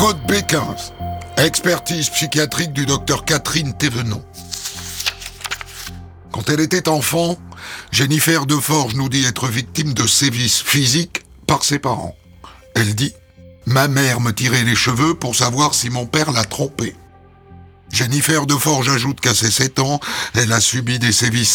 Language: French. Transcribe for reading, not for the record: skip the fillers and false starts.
Code B15. Expertise psychiatrique du docteur Catherine Thévenon. Quand elle était enfant, Jennifer Deforge nous dit être victime de sévices physiques par ses parents. Elle dit « Ma mère me tirait les cheveux pour savoir si mon père l'a trompée ». Jennifer Deforge ajoute qu'à ses 7 ans, elle a subi des sévices